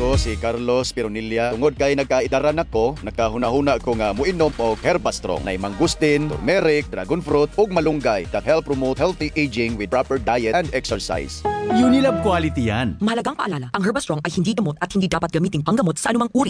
Ako si Carlos Pironilla. Tungod kay nagkaidaran ako, nagkahuna-huna ko nga muinom og Herbastrong na mangustin, turmeric, dragon fruit ug malunggay that help promote healthy aging with proper diet and exercise. Unilab quality yan. Mahalagang paalala, ang Herbastrong ay hindi gamot at hindi dapat gamiting panggamot sa anumang uri